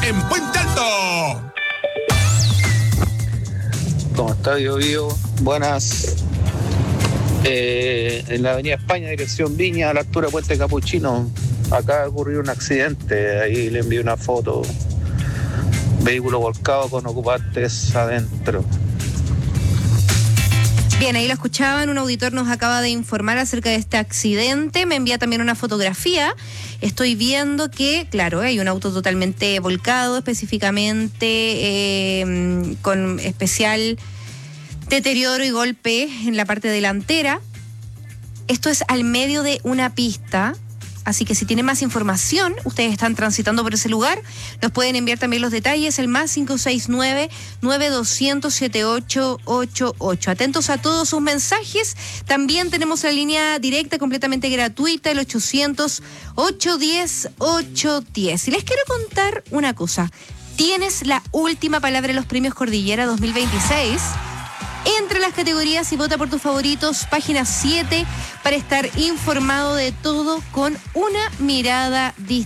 en Puente Alto. ¿Cómo está, Bio? Buenas. En la avenida España, dirección Viña, a la altura de Puente Capuchino, acaba de ocurrir un accidente. Ahí le envié una foto. Vehículo volcado con ocupantes adentro. Bien, ahí lo escuchaban, un auditor nos acaba de informar acerca de este accidente, me envía también una fotografía, estoy viendo que, claro, hay un auto totalmente volcado, específicamente con especial deterioro y golpe en la parte delantera. Esto es al medio de una pista. Así que si tienen más información, ustedes están transitando por ese lugar, nos pueden enviar también los detalles, el más 569-9200-7888. Atentos a todos sus mensajes. También tenemos la línea directa completamente gratuita, el 800-810-810. Y les quiero contar una cosa. Tienes la última palabra en los premios Cordillera 2026. Entre las categorías y vota por tus favoritos, página 7, para estar informado de todo con una mirada distinta.